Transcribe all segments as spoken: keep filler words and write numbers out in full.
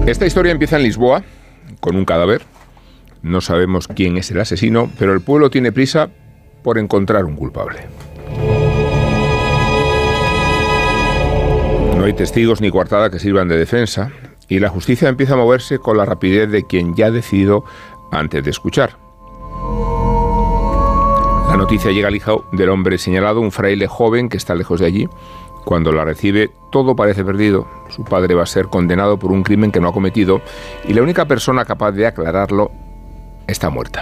Esta historia empieza en Lisboa, con un cadáver. No sabemos quién es el asesino, pero el pueblo tiene prisa por encontrar un culpable. No hay testigos ni coartada que sirvan de defensa, y la justicia empieza a moverse con la rapidez de quien ya ha decidido antes de escuchar. La noticia llega al hijo del hombre señalado, un fraile joven que está lejos de allí. Cuando la recibe, todo parece perdido. Su padre va a ser condenado por un crimen que no ha cometido y la única persona capaz de aclararlo está muerta.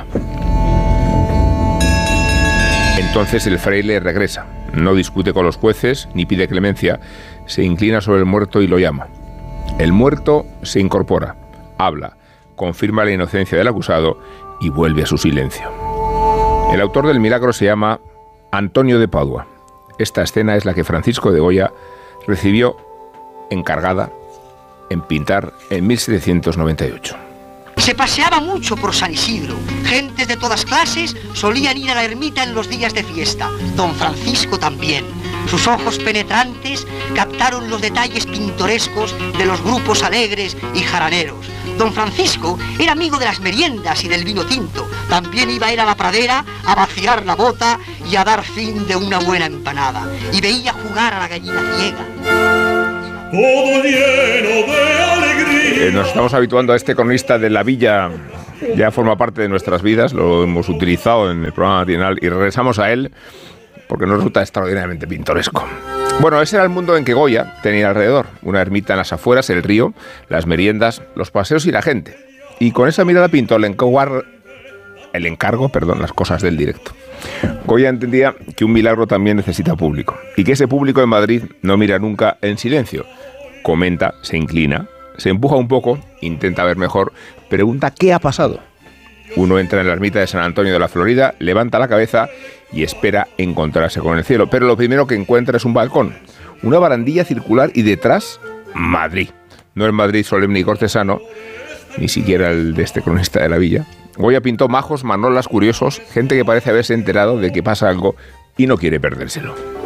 Entonces el fraile regresa. No discute con los jueces ni pide clemencia. Se inclina sobre el muerto y lo llama. El muerto se incorpora, habla, confirma la inocencia del acusado y vuelve a su silencio. El autor del milagro se llama Antonio de Padua. Esta escena es la que Francisco de Goya recibió encargada en pintar en mil setecientos noventa y ocho. Se paseaba mucho por San Isidro. Gentes de todas clases solían ir a la ermita en los días de fiesta. Don Francisco también. Sus ojos penetrantes captaron los detalles pintorescos de los grupos alegres y jaraneros. Don Francisco era amigo de las meriendas y del vino tinto. También iba a ir a la pradera a vaciar la bota y a dar fin de una buena empanada. Y veía jugar a la gallina ciega. Todo lleno de alegría. Eh, nos estamos habituando a este cronista de la villa. Ya forma parte de nuestras vidas. Lo hemos utilizado en el programa matinal y regresamos a él porque nos resulta extraordinariamente pintoresco. Bueno, ese era el mundo en que Goya tenía alrededor. Una ermita en las afueras, el río, las meriendas, los paseos y la gente. Y con esa mirada pintó el encargo, el encargo, perdón, las cosas del directo. Goya entendía que un milagro también necesita público. Y que ese público en Madrid no mira nunca en silencio. Comenta, se inclina, se empuja un poco, intenta ver mejor, pregunta ¿qué ha pasado? Uno entra en la ermita de San Antonio de la Florida, levanta la cabeza y espera encontrarse con el cielo. Pero lo primero que encuentra es un balcón, una barandilla circular y detrás, Madrid. No el Madrid solemne y cortesano, ni siquiera el de este cronista de la villa. Goya pintó majos, manolas, curiosos, gente que parece haberse enterado de que pasa algo y no quiere perdérselo.